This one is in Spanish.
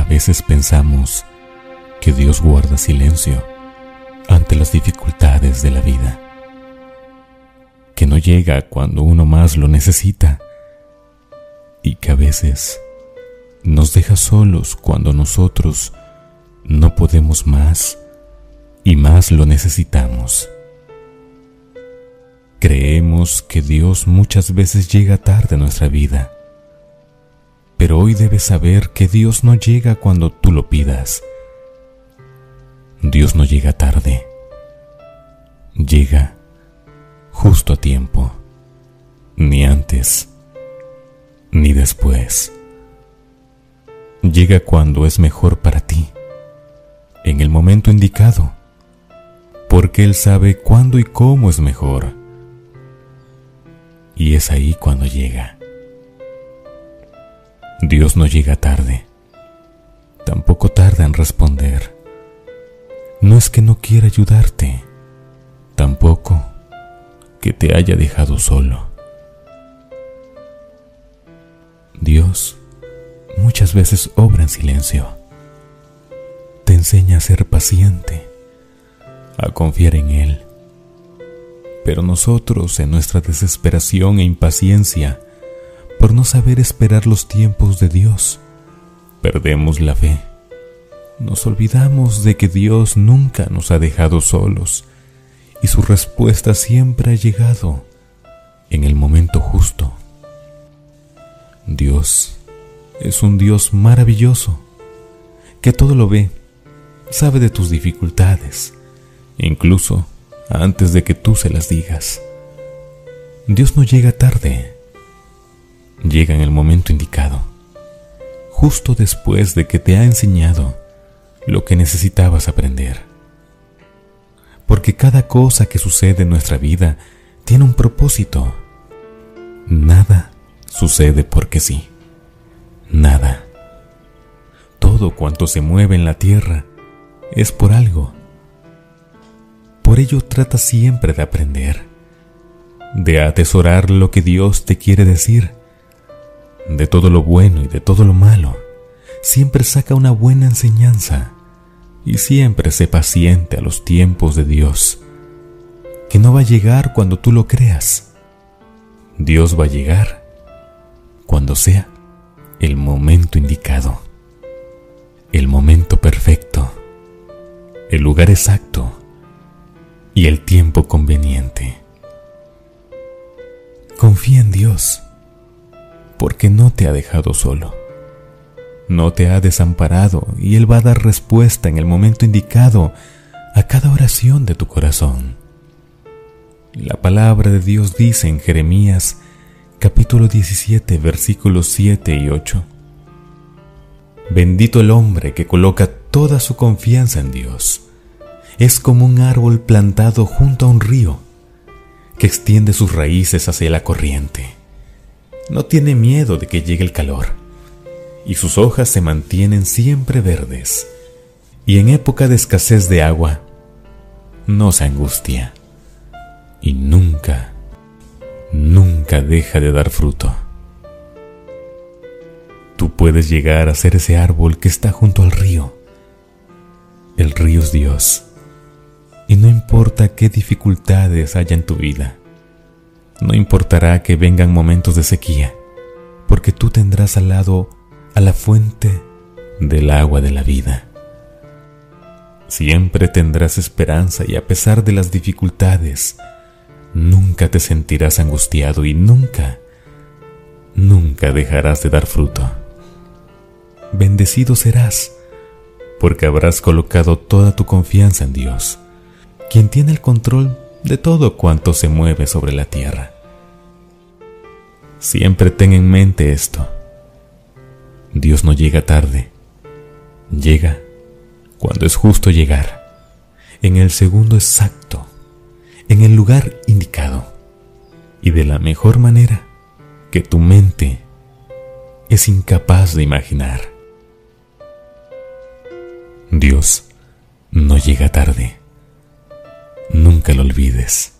veces pensamos que Dios guarda silencio ante las dificultades de la vida, que no llega cuando uno más lo necesita y que a veces nos deja solos cuando nosotros no podemos más y más lo necesitamos. Creemos que Dios muchas veces llega tarde a nuestra vida, pero hoy debes saber que Dios no llega cuando tú lo pidas. Dios no llega tarde, llega justo a tiempo, ni antes ni después. Llega cuando es mejor para ti, en el momento indicado, porque Él sabe cuándo y cómo es mejor. Y es ahí cuando llega. Dios no llega tarde, tampoco tarda en responder. No es que no quiera ayudarte, tampoco que te haya dejado solo. Dios muchas veces obra en silencio. Te enseña a ser paciente, a confiar en Él. Pero nosotros, en nuestra desesperación e impaciencia, por no saber esperar los tiempos de Dios, perdemos la fe. Nos olvidamos de que Dios nunca nos ha dejado solos y su respuesta siempre ha llegado en el momento justo. Dios es un Dios maravilloso, que todo lo ve, sabe de tus dificultades, incluso antes de que tú se las digas. Dios no llega tarde, llega en el momento indicado, justo después de que te ha enseñado lo que necesitabas aprender. Porque cada cosa que sucede en nuestra vida tiene un propósito. Nada sucede porque sí. Nada. Todo cuanto se mueve en la tierra es por algo. Por ello trata siempre de aprender, de atesorar lo que Dios te quiere decir. De todo lo bueno y de todo lo malo, siempre saca una buena enseñanza y siempre sé paciente a los tiempos de Dios, que no va a llegar cuando tú lo creas. Dios va a llegar cuando sea el momento indicado, el momento perfecto, el lugar exacto y el tiempo conveniente. Confía en Dios, porque no te ha dejado solo, no te ha desamparado y Él va a dar respuesta en el momento indicado a cada oración de tu corazón. La palabra de Dios dice en Jeremías capítulo 17 versículos 7 y 8: Bendito el hombre que coloca toda su confianza en Dios. Es como un árbol plantado junto a un río, que extiende sus raíces hacia la corriente. No tiene miedo de que llegue el calor, y sus hojas se mantienen siempre verdes. Y en época de escasez de agua, no se angustia, y nunca deja de dar fruto. Tú puedes llegar a ser ese árbol que está junto al río. El río es Dios. Y no importa qué dificultades haya en tu vida, no importará que vengan momentos de sequía, porque tú tendrás al lado a la fuente del agua de la vida. Siempre tendrás esperanza y a pesar de las dificultades, nunca te sentirás angustiado y nunca dejarás de dar fruto. Bendecido serás, porque habrás colocado toda tu confianza en Dios, quien tiene el control de todo cuanto se mueve sobre la tierra. Siempre ten en mente esto: Dios no llega tarde, llega cuando es justo llegar, en el segundo exacto, en el lugar indicado y de la mejor manera que tu mente es incapaz de imaginar. Dios no llega tarde. Nunca lo olvides.